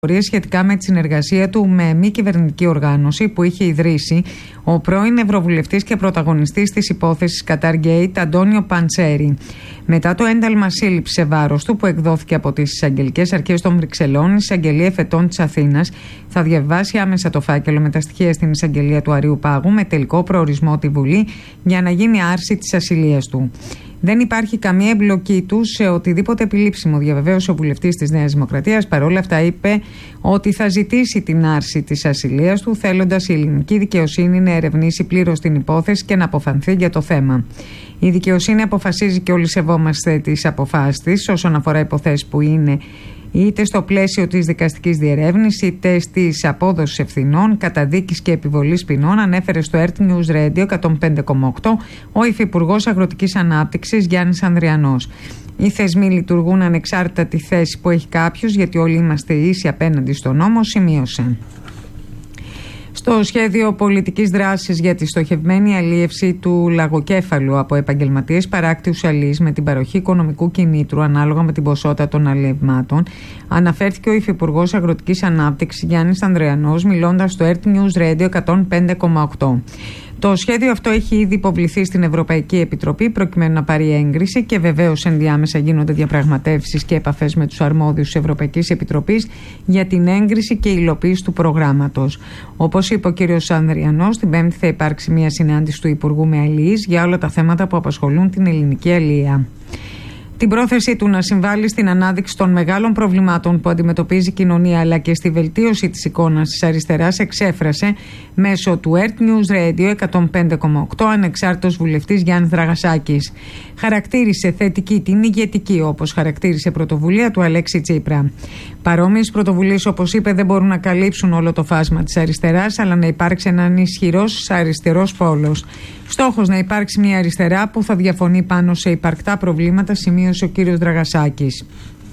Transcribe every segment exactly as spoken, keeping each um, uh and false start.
σχετικά με τη συνεργασία του με μη κυβερνητική οργάνωση που είχε ιδρύσει ο πρώην Ευρωβουλευτής και πρωταγωνιστής της υπόθεσης Qatargate, Αντώνιο Παντσέρη. Μετά το ένταλμα σύλληψης σε βάρος του που εκδόθηκε από τις εισαγγελικές αρχές των Βρυξελών, η εισαγγελία εφετών της Αθήνας θα διαβάσει άμεσα το φάκελο με τα στοιχεία στην εισαγγελία του Αριού Πάγου με τελικό προορισμό τη Βουλή για να γίνει άρση της ασυλίας του. Δεν υπάρχει καμία εμπλοκή του σε οτιδήποτε επιλήψιμο, διαβεβαίωσε ο βουλευτής της Νέας Δημοκρατίας. Παρόλα αυτά, είπε ότι θα ζητήσει την άρση της ασυλίας του, θέλοντας η ελληνική δικαιοσύνη να ερευνήσει πλήρως την υπόθεση και να αποφανθεί για το θέμα. Η δικαιοσύνη αποφασίζει και όλοι σεβόμαστε τις αποφάσεις της όσον αφορά υποθέσεις που είναι είτε στο πλαίσιο της δικαστικής διερεύνησης είτε στις απόδοσης ευθυνών, καταδίκης και επιβολής ποινών, ανέφερε στο Earth News Radio εκατόν πέντε κόμμα οκτώ ο Υφυπουργός Αγροτικής Ανάπτυξης Γιάννης Ανδριανός. Οι θεσμοί λειτουργούν ανεξάρτητα τη θέση που έχει κάποιος, γιατί όλοι είμαστε ίσοι απέναντι στον νόμο, σημείωσε. Στο σχέδιο πολιτικής δράσης για τη στοχευμένη αλίευση του λαγοκέφαλου από επαγγελματίες παράκτιους αλείς με την παροχή οικονομικού κινήτρου ανάλογα με την ποσότητα των αλιευμάτων, αναφέρθηκε ο Υφυπουργός Αγροτικής Ανάπτυξης Γιάννης Ανδριανός μιλώντας στο Earth News Radio εκατόν πέντε κόμμα οκτώ. Το σχέδιο αυτό έχει ήδη υποβληθεί στην Ευρωπαϊκή Επιτροπή προκειμένου να πάρει έγκριση και βεβαίως ενδιάμεσα γίνονται διαπραγματεύσεις και επαφές με τους αρμόδιους της Ευρωπαϊκής Επιτροπής για την έγκριση και υλοποίηση του προγράμματος. Όπως είπε ο κ. Ανδριανός, την Πέμπτη θα υπάρξει μια συνάντηση του Υπουργού με αλληλείς για όλα τα θέματα που απασχολούν την ελληνική αλληλεία. Την πρόθεσή του να συμβάλλει στην ανάδειξη των μεγάλων προβλημάτων που αντιμετωπίζει η κοινωνία αλλά και στη βελτίωση της εικόνας της αριστεράς εξέφρασε μέσω του Earth News Radio εκατόν πέντε κόμμα οκτώ ανεξάρτητος βουλευτής Γιάννης Δραγασάκης. Χαρακτήρισε θετική την ηγετική, όπως χαρακτήρισε πρωτοβουλία του Αλέξη Τσίπρα. Παρόμοιες πρωτοβουλίες, όπως είπε, δεν μπορούν να καλύψουν όλο το φάσμα της αριστεράς, αλλά να υπάρξει έναν ισχυρός αριστερός πόλος. Στόχος να υπάρξει μια αριστερά που θα διαφωνεί πάνω σε υπαρκτά προβλήματα, σημείωσε ο κύριος Δραγασάκης.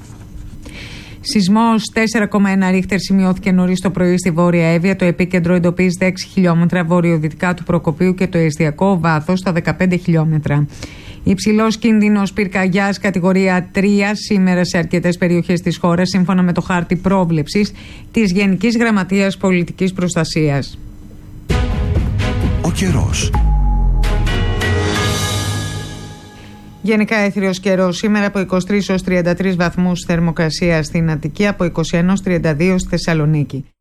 Σεισμός τέσσερα κόμμα ένα ρίχτερ σημειώθηκε νωρίς το πρωί στη Βόρεια Εύβοια. Το επίκεντρο εντοπίζεται έξι χιλιόμετρα βορειοδυτικά του Προκοπίου και το εστιακό βάθος στα δεκαπέντε χιλιόμετρα. Υψηλός κίνδυνος πυρκαγιάς κατηγορία τρία σήμερα σε αρκετές περιοχές της χώρας, σύμφωνα με το χάρτη πρόβλεψης της Γενικής Γραμματείας Πολιτικής Προστασίας. Ο καιρός. Γενικά έθριος καιρός σήμερα από είκοσι τρεις έως τριάντα τρεις βαθμούς θερμοκρασία στην Αττική, από είκοσι ένα έως τριάντα δύο στη Θεσσαλονίκη.